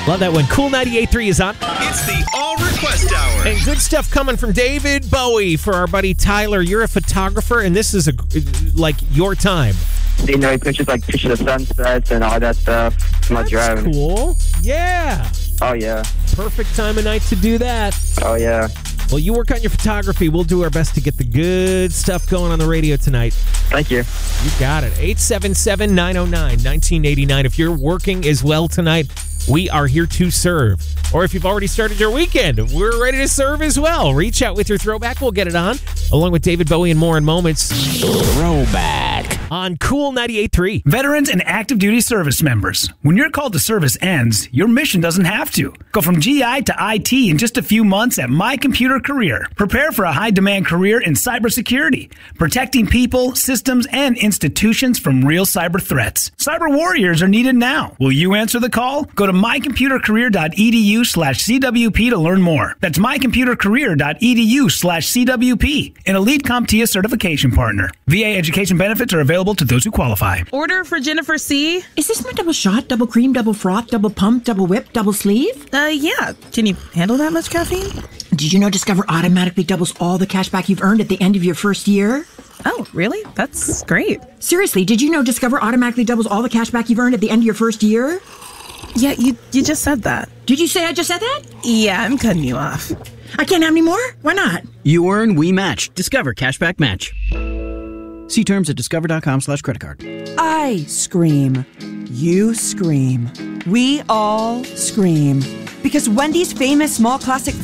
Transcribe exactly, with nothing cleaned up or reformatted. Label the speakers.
Speaker 1: Love that one. Cool ninety-eight point three is on.
Speaker 2: It's the All Request Hour.
Speaker 1: And good stuff coming from David Bowie for our buddy Tyler. You're a photographer, and this is a like your time.
Speaker 3: You know, he pictures like pictures of sunsets and all that stuff. My
Speaker 1: That's
Speaker 3: driving.
Speaker 1: cool. Yeah.
Speaker 3: Oh yeah.
Speaker 1: Perfect time of night to do that.
Speaker 3: Oh yeah.
Speaker 1: Well, you work on your photography. We'll do our best to get the good stuff going on the radio tonight.
Speaker 3: Thank you.
Speaker 1: You got it. eight seven seven, nine oh nine, nineteen eighty-nine. If you're working as well tonight, we are here to serve. Or if you've already started your weekend, we're ready to serve as well. Reach out with your throwback. We'll get it on, along with David Bowie and more in moments. Throwback on Cool ninety-eight point three.
Speaker 4: Veterans and active duty service members. When your call to service ends, your mission doesn't have to. Go from G I to I T in just a few months at My Computer Career. Prepare for a high-demand career in cybersecurity, protecting people, systems, and institutions from real cyber threats. Cyber warriors are needed now. Will you answer the call? Go to my computer career dot e d u slash c w p to learn more. That's my computer career dot e d u slash c w p, an Elite CompTIA certification partner. V A education benefits are available to those who qualify.
Speaker 5: Order for Jennifer C.
Speaker 6: Is this my double shot, double cream, double froth, double pump, double whip, double sleeve?
Speaker 5: Uh, yeah. Can you handle that much caffeine?
Speaker 6: Did you know Discover automatically doubles all the cash back you've earned at the end of your first year?
Speaker 5: Oh, really? That's great.
Speaker 6: Seriously, did you know Discover automatically doubles all the cash back you've earned at the end of your first year?
Speaker 5: Yeah, you you just said that.
Speaker 6: Did you say I just said that?
Speaker 5: Yeah, I'm cutting you off.
Speaker 6: I can't have any more? Why not?
Speaker 7: You earn, we match. Discover Cashback Match. See terms at discover.com slash credit card.
Speaker 8: I scream. You scream. We all scream. Because Wendy's famous small classic